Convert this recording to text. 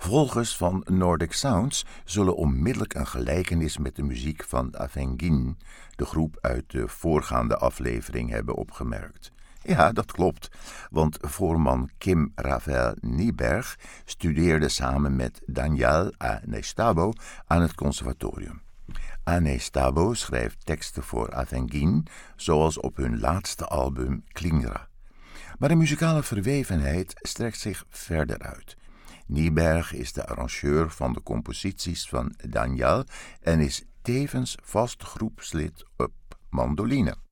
Volgers van Nordic Sounds zullen onmiddellijk een gelijkenis met de muziek van Avengin, de groep uit de voorgaande aflevering, hebben opgemerkt. Ja, dat klopt, want voorman Kim Rafael Nyberg studeerde samen met Daniel Anestabo aan het conservatorium. Anestabo schrijft teksten voor Avengin, zoals op hun laatste album Klingra. Maar de muzikale verwevenheid strekt zich verder uit. Nyberg is de arrangeur van de composities van Daniel en is tevens vast groepslid op mandoline.